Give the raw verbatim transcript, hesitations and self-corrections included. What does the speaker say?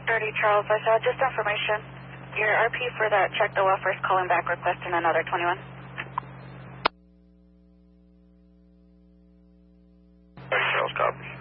thirty, Charles. I saw just information. Your R P for that check the welfare is calling back requesting another twenty-one. thirty, Charles, copy.